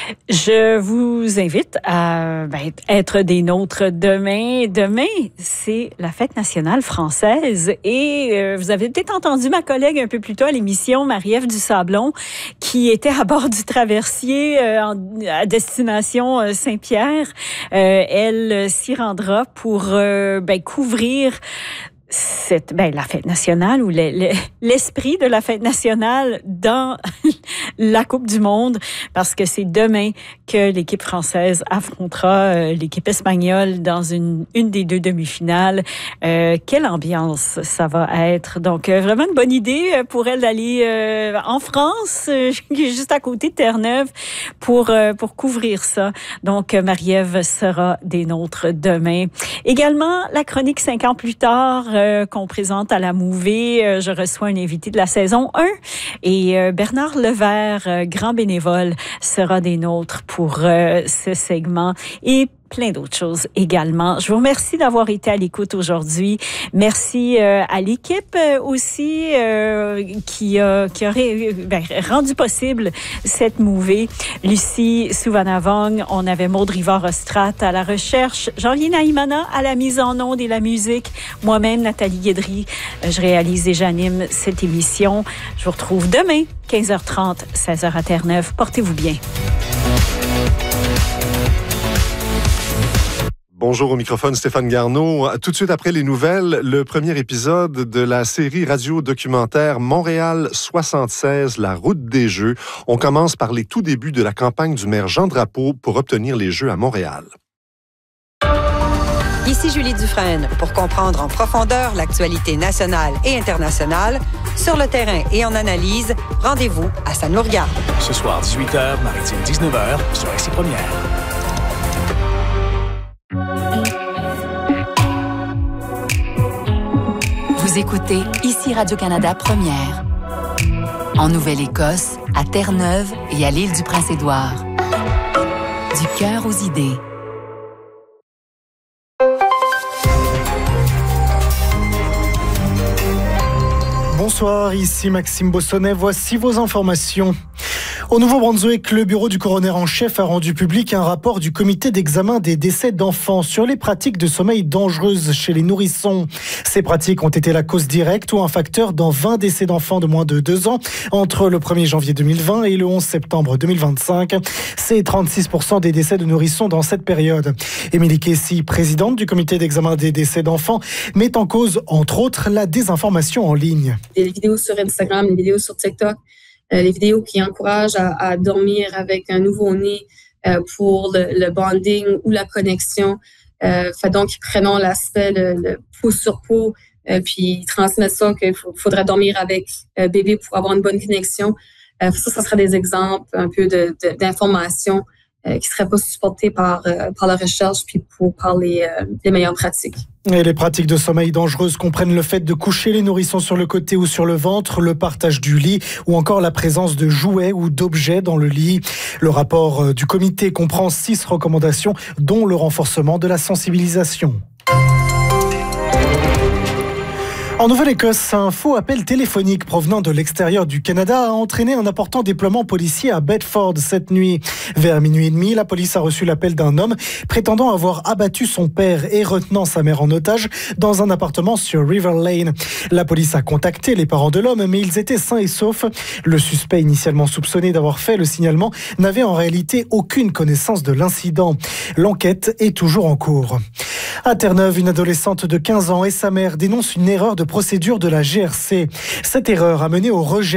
Je vous invite à être des nôtres demain. Demain, c'est la fête nationale française et vous avez peut-être entendu ma collègue un peu plus tôt à l'émission, Marie-Ève Dusablon, qui était à bord du traversier à destination Saint-Pierre. Elle s'y rendra pour couvrir la fête nationale ou l'esprit de la fête nationale dans la Coupe du Monde, parce que c'est demain que l'équipe française affrontera l'équipe espagnole dans une des deux demi-finales. Quelle ambiance ça va être. Donc, vraiment une bonne idée pour elle d'aller en France, juste à côté de Terre-Neuve, pour couvrir ça. Donc, Marie-Ève sera des nôtres demain. Également, la chronique 5 ans plus tard, qu'on présente à la Mouvée. Je reçois un invité de la saison 1 et Bernard Levert, grand bénévole, sera des nôtres pour ce segment et plein d'autres choses également. Je vous remercie d'avoir été à l'écoute aujourd'hui. Merci à l'équipe aussi qui a rendu possible cette mouvée. Lucie Souvanavong, on avait Maud Rivard-Ostrat à la recherche, Jean-Louis Naïmana à la mise en onde et la musique, moi-même Nathalie Guédry, je réalise et j'anime cette émission. Je vous retrouve demain, 15h30, 16h à Terre-Neuve. Portez-vous bien. Bonjour, au microphone Stéphane Garneau. Tout de suite après les nouvelles, le premier épisode de la série radio-documentaire Montréal 76, la route des Jeux. On commence par les tout débuts de la campagne du maire Jean Drapeau pour obtenir les Jeux à Montréal. Ici Julie Dufresne pour comprendre en profondeur l'actualité nationale et internationale. Sur le terrain et en analyse, rendez-vous à Ça nous regarde. Ce soir, 18h, maritime 19h, sur RCI Première. Vous écoutez ici Radio-Canada Première. En Nouvelle-Écosse, à Terre-Neuve et à l'île du Prince-Édouard. Du cœur aux idées. Bonsoir, ici Maxime Bossonnet. Voici vos informations. Au Nouveau-Brunswick, le bureau du coroner en chef a rendu public un rapport du comité d'examen des décès d'enfants sur les pratiques de sommeil dangereuses chez les nourrissons. Ces pratiques ont été la cause directe ou un facteur dans 20 décès d'enfants de moins de 2 ans entre le 1er janvier 2020 et le 11 septembre 2025. C'est 36% des décès de nourrissons dans cette période. Émilie Kessy, présidente du comité d'examen des décès d'enfants, met en cause, entre autres, la désinformation en ligne. Des vidéos sur Instagram, des vidéos sur TikTok, les vidéos qui encouragent à dormir avec un nouveau-né pour le bonding ou la connexion. Donc, ils prennent l'aspect, le peau sur peau, puis ils transmettent ça qu'il faudrait dormir avec bébé pour avoir une bonne connexion. Ça serait des exemples un peu d'informations qui ne seraient pas supportées par la recherche puis par les meilleures pratiques. Et les pratiques de sommeil dangereuses comprennent le fait de coucher les nourrissons sur le côté ou sur le ventre, le partage du lit ou encore la présence de jouets ou d'objets dans le lit. Le rapport du comité comprend 6 recommandations, dont le renforcement de la sensibilisation. En Nouvelle-Écosse, un faux appel téléphonique provenant de l'extérieur du Canada a entraîné un important déploiement policier à Bedford cette nuit. Vers minuit et demi, la police a reçu l'appel d'un homme prétendant avoir abattu son père et retenant sa mère en otage dans un appartement sur River Lane. La police a contacté les parents de l'homme, mais ils étaient sains et saufs. Le suspect initialement soupçonné d'avoir fait le signalement n'avait en réalité aucune connaissance de l'incident. L'enquête est toujours en cours. À Terre-Neuve, une adolescente de 15 ans et sa mère dénoncent une erreur de procédure de la GRC. Cette erreur a mené au rejet